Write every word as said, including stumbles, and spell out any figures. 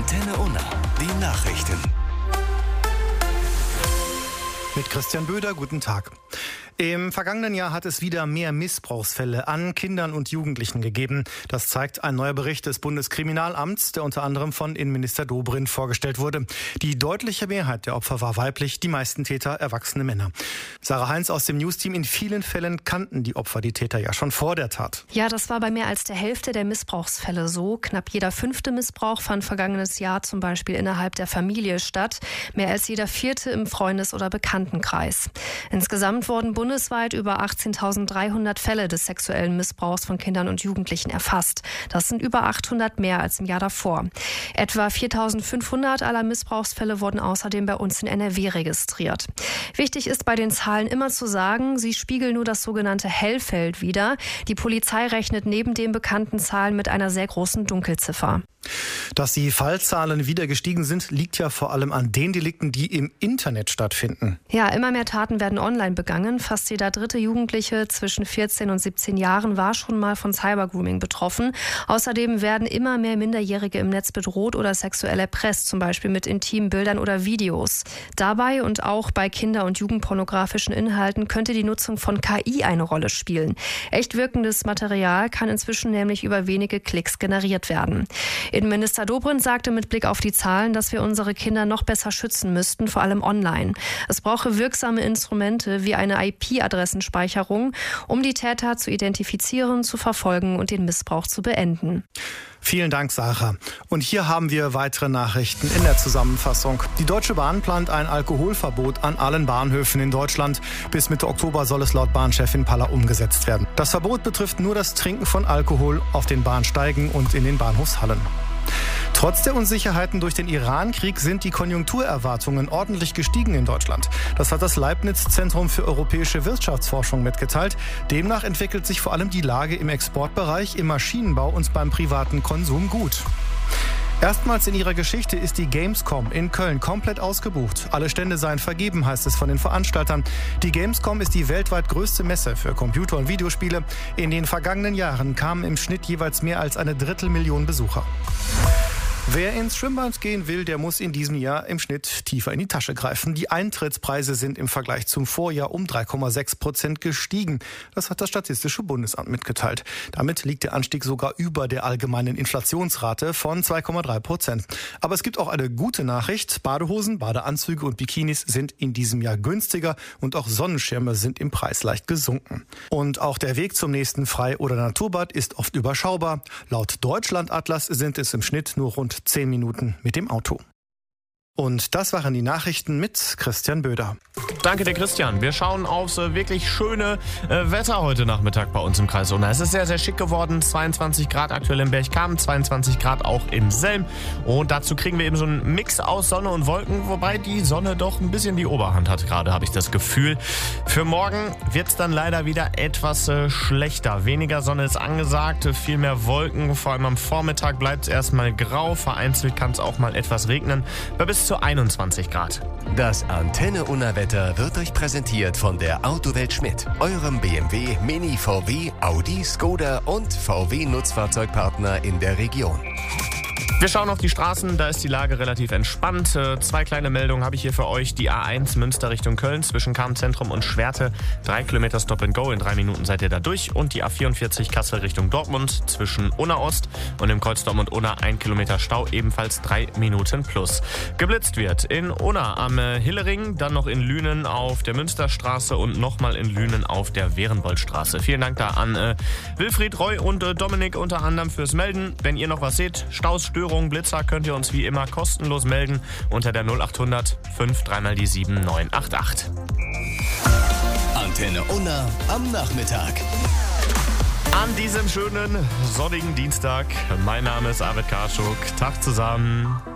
Antenne Unna, die Nachrichten. Mit Christian Böder, guten Tag. Im vergangenen Jahr hat es wieder mehr Missbrauchsfälle an Kindern und Jugendlichen gegeben. Das zeigt ein neuer Bericht des Bundeskriminalamts, der unter anderem von Innenminister Dobrindt vorgestellt wurde. Die deutliche Mehrheit der Opfer war weiblich, die meisten Täter erwachsene Männer. Sarah Heinz aus dem Newsteam: In vielen Fällen kannten die Opfer die Täter ja schon vor der Tat. Ja, das war bei mehr als der Hälfte der Missbrauchsfälle so. Knapp jeder fünfte Missbrauch fand vergangenes Jahr zum Beispiel innerhalb der Familie statt. Mehr als jeder vierte im Freundes- oder Bekanntenkreis. Insgesamt wurden bundesweit über achtzehntausenddreihundert Fälle des sexuellen Missbrauchs von Kindern und Jugendlichen erfasst. Das sind über achthundert mehr als im Jahr davor. Etwa viertausendfünfhundert aller Missbrauchsfälle wurden außerdem bei uns in N R W registriert. Wichtig ist bei den Zahlen immer zu sagen, sie spiegeln nur das sogenannte Hellfeld wider. Die Polizei rechnet neben den bekannten Zahlen mit einer sehr großen Dunkelziffer. Dass die Fallzahlen wieder gestiegen sind, liegt ja vor allem an den Delikten, die im Internet stattfinden. Ja, immer mehr Taten werden online begangen. Fast jeder dritte Jugendliche zwischen vierzehn und siebzehn Jahren war schon mal von Cybergrooming betroffen. Außerdem werden immer mehr Minderjährige im Netz bedroht oder sexuell erpresst, zum Beispiel mit intimen Bildern oder Videos. Dabei und auch bei Kinder- und jugendpornografischen Inhalten könnte die Nutzung von K I eine Rolle spielen. Echt wirkendes Material kann inzwischen nämlich über wenige Klicks generiert werden. Innenminister Dobrindt sagte mit Blick auf die Zahlen, dass wir unsere Kinder noch besser schützen müssten, vor allem online. Es brauche wirksame Instrumente wie eine I P-Adressenspeicherung, um die Täter zu identifizieren, zu verfolgen und den Missbrauch zu beenden. Vielen Dank, Sarah. Und hier haben wir weitere Nachrichten in der Zusammenfassung. Die Deutsche Bahn plant ein Alkoholverbot an allen Bahnhöfen in Deutschland. Bis Mitte Oktober soll es laut Bahnchefin Paller umgesetzt werden. Das Verbot betrifft nur das Trinken von Alkohol auf den Bahnsteigen und in den Bahnhofshallen. Trotz der Unsicherheiten durch den Iran-Krieg sind die Konjunkturerwartungen ordentlich gestiegen in Deutschland. Das hat das Leibniz-Zentrum für europäische Wirtschaftsforschung mitgeteilt. Demnach entwickelt sich vor allem die Lage im Exportbereich, im Maschinenbau und beim privaten Konsum gut. Erstmals in ihrer Geschichte ist die Gamescom in Köln komplett ausgebucht. Alle Stände seien vergeben, heißt es von den Veranstaltern. Die Gamescom ist die weltweit größte Messe für Computer- und Videospiele. In den vergangenen Jahren kamen im Schnitt jeweils mehr als eine Drittelmillion Besucher. Wer ins Schwimmbad gehen will, der muss in diesem Jahr im Schnitt tiefer in die Tasche greifen. Die Eintrittspreise sind im Vergleich zum Vorjahr um drei Komma sechs Prozent gestiegen. Das hat das Statistische Bundesamt mitgeteilt. Damit liegt der Anstieg sogar über der allgemeinen Inflationsrate von zwei Komma drei Prozent. Aber es gibt auch eine gute Nachricht. Badehosen, Badeanzüge und Bikinis sind in diesem Jahr günstiger und auch Sonnenschirme sind im Preis leicht gesunken. Und auch der Weg zum nächsten Frei- oder Naturbad ist oft überschaubar. Laut Deutschlandatlas sind es im Schnitt nur rund zehn Minuten mit dem Auto. Und das waren die Nachrichten mit Christian Böder. Danke dir, Christian. Wir schauen aufs äh, wirklich schöne äh, Wetter heute Nachmittag bei uns im Kreis Unna. Es ist sehr, sehr schick geworden. zweiundzwanzig Grad aktuell in Berchtesgaden, zweiundzwanzig Grad auch in Selm. Und dazu kriegen wir eben so einen Mix aus Sonne und Wolken, wobei die Sonne doch ein bisschen die Oberhand hat gerade, habe ich das Gefühl. Für morgen wird es dann leider wieder etwas äh, schlechter. Weniger Sonne ist angesagt, viel mehr Wolken. Vor allem am Vormittag bleibt es erstmal grau. Vereinzelt kann es auch mal etwas regnen. Bei bis zu einundzwanzig Grad. Das Antenne Unna Wetter wird euch präsentiert von der Autowelt Schmidt, eurem B M W, Mini, V W, Audi, Skoda und V W Nutzfahrzeugpartner in der Region. Wir schauen auf die Straßen, da ist die Lage relativ entspannt. Äh, zwei kleine Meldungen habe ich hier für euch. Die A eins Münster Richtung Köln zwischen Kammzentrum und Schwerte. Drei Kilometer Stop and Go, in drei Minuten seid ihr da durch. Und die A vierundvierzig Kassel Richtung Dortmund zwischen Unna Ost und dem Kreuz Dortmund-Unna ein Kilometer Stau, ebenfalls drei Minuten plus. Geblitzt wird in Unna am äh, Hillering, dann noch in Lünen auf der Münsterstraße und nochmal in Lünen auf der Werenwoldstraße. Vielen Dank da an äh, Wilfried, Roy und äh, Dominik unter anderem fürs Melden. Wenn ihr noch was seht, Staus, Störungen, Blitzer, könnt ihr uns wie immer kostenlos melden unter der null achthundert fünf dreimal die sieben neun acht acht. Antenne Unna am Nachmittag. An diesem schönen sonnigen Dienstag. Mein Name ist Arvid Karschuk. Tag zusammen.